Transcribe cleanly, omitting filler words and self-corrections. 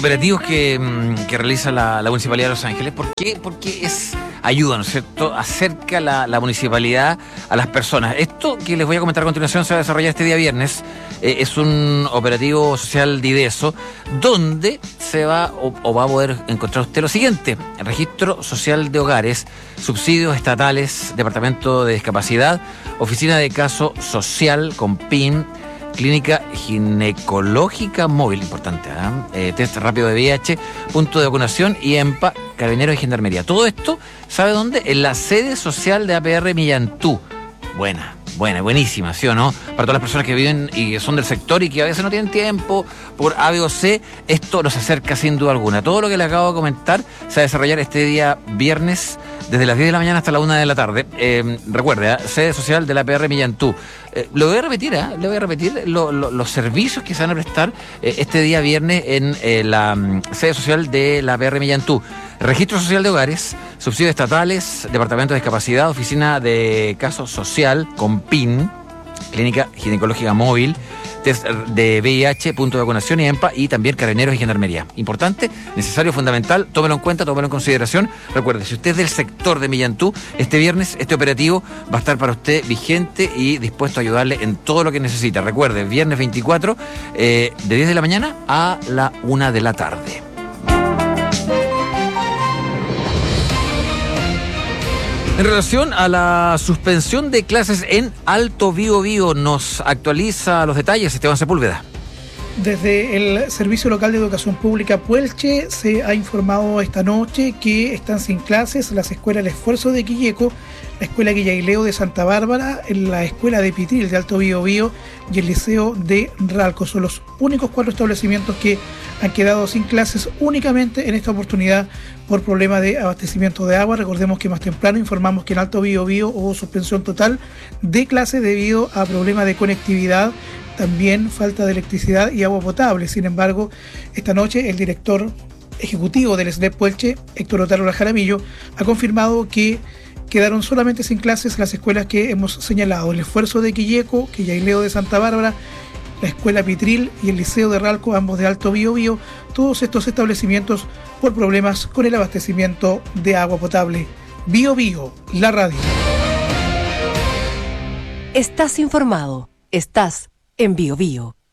operativos que realiza la Municipalidad de Los Ángeles. ¿Por qué? Porque ayuda, ¿no es cierto? Acerca la municipalidad a las personas. Esto que les voy a comentar a continuación se va a desarrollar este día viernes. Es un operativo social de IDESO, donde se va o va a poder encontrar usted lo siguiente: registro social de hogares, subsidios estatales, departamento de discapacidad, oficina de caso social con PIN, clínica ginecológica móvil, importante, test rápido de VIH, punto de vacunación y EMPA, Carabineros y Gendarmería. Todo esto, ¿sabe dónde? En la sede social de APR Millantú. Buenísima, ¿sí o no? Para todas las personas que viven y que son del sector y que a veces no tienen tiempo por A, B o C, esto nos acerca sin duda alguna. Todo lo que le acabo de comentar se va a desarrollar este día viernes desde las 10 de la mañana hasta la 1 de la tarde. Recuerde, sede social de la APR Millantú. Le voy a repetir los servicios que se van a prestar este día viernes en la sede social de la APR Millantú. Registro social de hogares, subsidios estatales, departamento de discapacidad, oficina de caso social con PIN, clínica ginecológica móvil, test de VIH, punto de vacunación y EMPA, y también Carabineros y Gendarmería. Importante, necesario, fundamental, tómelo en cuenta, tómelo en consideración. Recuerde, si usted es del sector de Millantú, este viernes este operativo va a estar para usted vigente y dispuesto a ayudarle en todo lo que necesita. Recuerde, viernes 24, de 10 de la mañana a la 1 de la tarde. En relación a la suspensión de clases en Alto Biobío, nos actualiza los detalles Esteban Sepúlveda. Desde el Servicio Local de Educación Pública Puelche se ha informado esta noche que están sin clases las escuelas El Esfuerzo de Quilleco, la Escuela Guillaileo de Santa Bárbara, la Escuela de Pitril de Alto Biobío y el Liceo de Ralco. Son los únicos 4 establecimientos que han quedado sin clases únicamente en esta oportunidad por problema de abastecimiento de agua. Recordemos que más temprano informamos que en Alto Biobío hubo suspensión total de clases debido a problemas de conectividad, también falta de electricidad y agua potable. Sin embargo, esta noche el director ejecutivo del SLEP Puelche, Héctor Otárola Jaramillo, ha confirmado que quedaron solamente sin clases las escuelas que hemos señalado: el Esfuerzo de Quilleco, Guillaileo de Santa Bárbara, la Escuela Pitril y el Liceo de Ralco, ambos de Alto Biobío, todos estos establecimientos por problemas con el abastecimiento de agua potable. Biobío, la radio. Estás informado, estás en Biobío.